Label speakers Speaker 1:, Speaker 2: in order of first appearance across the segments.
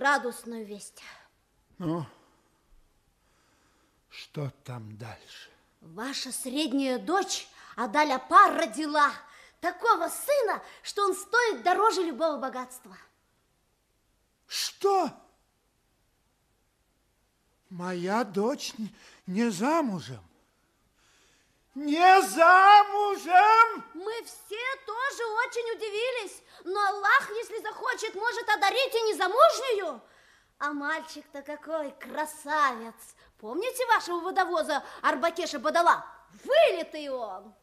Speaker 1: радостную весть.
Speaker 2: Ну, что там дальше?
Speaker 1: Ваша средняя дочь Адаляпа родила такого сына, что он стоит дороже любого богатства.
Speaker 2: Что? Моя дочь не замужем? Не замужем?
Speaker 1: Мы все тоже очень удивились, но Аллах, если захочет, может одарить и незамужнюю. А мальчик-то какой красавец. Помните вашего водовоза Арбакеша Бадала? Вылитый он.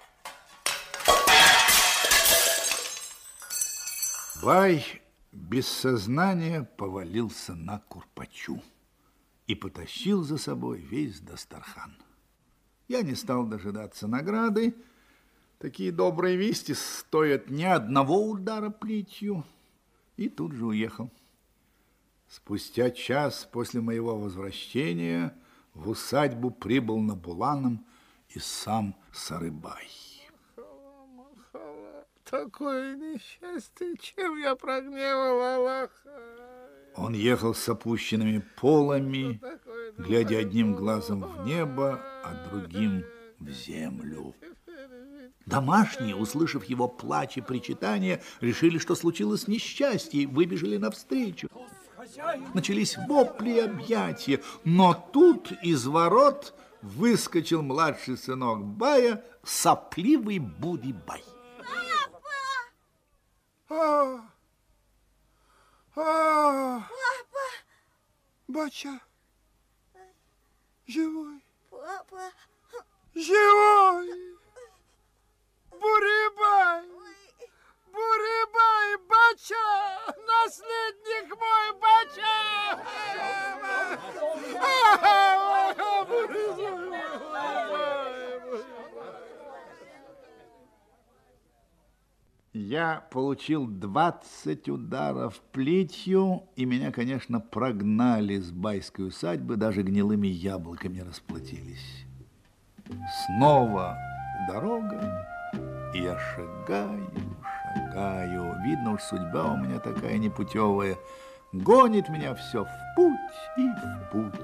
Speaker 3: Бай без сознания повалился на курпачу и потащил за собой весь дастархан. Я не стал дожидаться награды. Такие добрые вести стоят не одного удара плетью. И тут же уехал. Спустя час после моего возвращения в усадьбу прибыл на Буланом и сам Сарыбай.
Speaker 4: Такое несчастье, чем я прогневал Аллаха.
Speaker 3: Он ехал с опущенными полами, глядя одним глазом в небо, а другим в землю. Домашние, услышав его плач и причитания, решили, что случилось несчастье, и выбежали навстречу. Начались вопли и объятия, но тут из ворот выскочил младший сынок Бая, сопливый Буди-Бай.
Speaker 2: Папа! Бача, живой?
Speaker 1: Папа!
Speaker 2: Живой! Бурибай! Бурибай, Бача! Наследник мой, Бача!
Speaker 3: Я получил 20 ударов плетью, и меня, конечно, прогнали с байской усадьбы, даже гнилыми яблоками расплатились. Снова дорога, и я шагаю. Видно уж, судьба у меня такая непутевая. Гонит меня все в путь и в путь.